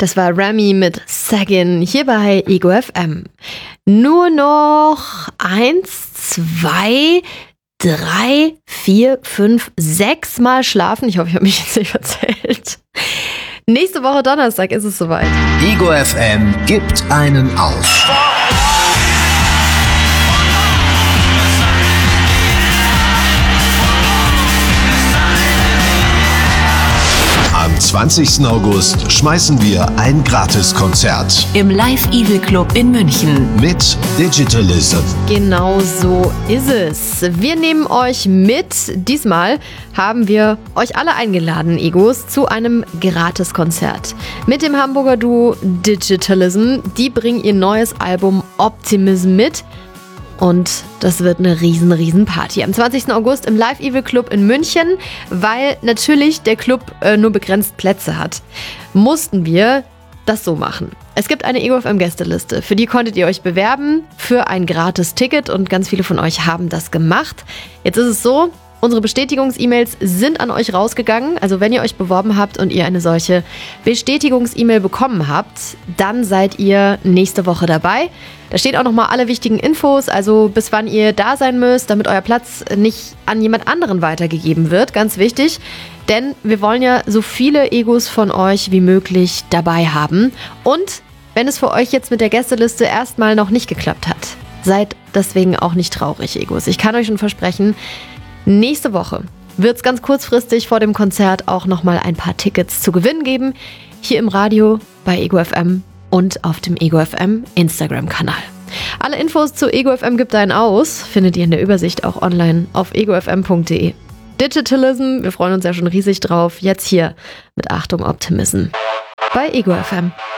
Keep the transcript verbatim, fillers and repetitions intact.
Das war Remy mit Sagin hier bei Ego F M. Nur noch eins, zwei, drei, vier, fünf, sechs Mal schlafen. Ich hoffe, ich habe mich jetzt nicht verzählt. Nächste Woche Donnerstag ist es soweit. Ego F M gibt einen auf. Am zwanzigsten August schmeißen wir ein Gratiskonzert im Live Evil Club in München mit Digitalism. Genau so ist es. Wir nehmen euch mit. Diesmal haben wir euch alle eingeladen, Egos, zu einem Gratiskonzert. Mit dem Hamburger Duo Digitalism. Die bringen ihr neues Album Optimism mit. Und das wird eine riesen, riesen Party am zwanzigsten August im Live Evil Club in München, weil natürlich der Club äh, nur begrenzt Plätze hat. Mussten wir das so machen. Es gibt eine Ego F M Gästeliste, für die konntet ihr euch bewerben für ein gratis Ticket und ganz viele von euch haben das gemacht. Jetzt ist es so, unsere Bestätigungs-E-Mails sind an euch rausgegangen. Also wenn ihr euch beworben habt und ihr eine solche Bestätigungs-E-Mail bekommen habt, dann seid ihr nächste Woche dabei. Da steht auch nochmal alle wichtigen Infos, also bis wann ihr da sein müsst, damit euer Platz nicht an jemand anderen weitergegeben wird. Ganz wichtig, denn wir wollen ja so viele Egos von euch wie möglich dabei haben. Und wenn es für euch jetzt mit der Gästeliste erstmal noch nicht geklappt hat, seid deswegen auch nicht traurig, Egos. Ich kann euch schon versprechen, nächste Woche wird es ganz kurzfristig vor dem Konzert auch nochmal ein paar Tickets zu gewinnen geben. Hier im Radio bei Ego F M und auf dem Ego F M Instagram-Kanal. Alle Infos zu Ego F M gibt einen aus, findet ihr in der Übersicht auch online auf ego f m punkt d e. Digitalism, wir freuen uns ja schon riesig drauf. Jetzt hier mit Achtung Optimism bei Ego F M.